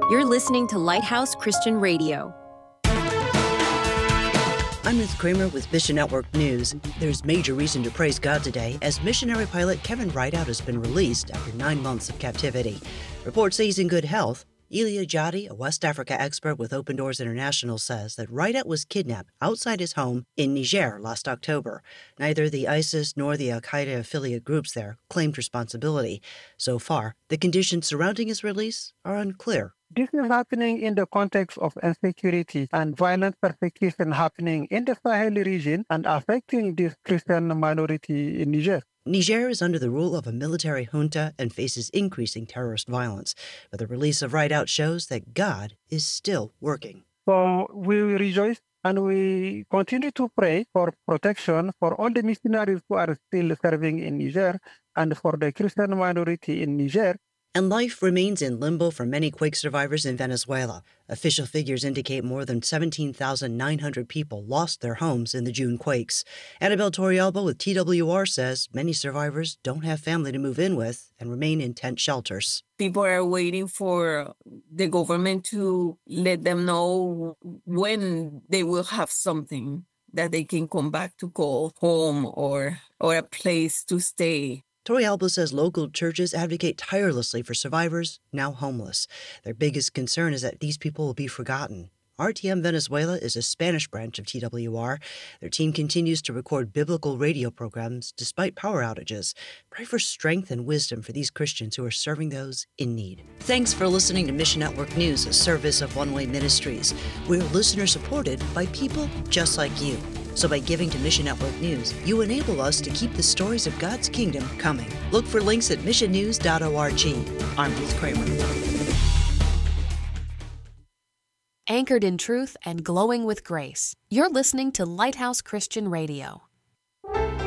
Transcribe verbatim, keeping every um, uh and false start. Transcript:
You're listening to Lighthouse Christian Radio. I'm Ruth Kramer with Mission Network News. There's major reason to praise God today as missionary pilot Kevin Rideout has been released after nine months of captivity. Reports say he's in good health. Elia Jadi, a West Africa expert with Open Doors International, says that Rideout was kidnapped outside his home in Niger last October. Neither the ISIS nor the al-Qaeda affiliate groups there claimed responsibility. So far, the conditions surrounding his release are unclear. This is happening in the context of insecurity and violent persecution happening in the Sahel region and affecting this Christian minority in Niger. Niger is under the rule of a military junta and faces increasing terrorist violence. But the release of Rideout shows that God is still working. So we rejoice and we continue to pray for protection for all the missionaries who are still serving in Niger and for the Christian minority in Niger. And life remains in limbo for many quake survivors in Venezuela. Official figures indicate more than seventeen thousand nine hundred people lost their homes in the June quakes. Annabelle Torrialba with T W R says many survivors don't have family to move in with and remain in tent shelters. People are waiting for the government to let them know when they will have something that they can come back to call home or, or a place to stay. Torrialba says local churches advocate tirelessly for survivors now homeless. Their biggest concern is that these people will be forgotten. R T M Venezuela is a Spanish branch of T W R. Their team continues to record biblical radio programs despite power outages. Pray for strength and wisdom for these Christians who are serving those in need. Thanks for listening to Mission Network News, a service of One Way Ministries. We're listener-supported by people just like you. So by giving to Mission Network News, you enable us to keep the stories of God's kingdom coming. Look for links at mission news dot org. I'm Ruth Kramer. Anchored in truth and glowing with grace, you're listening to Lighthouse Christian Radio.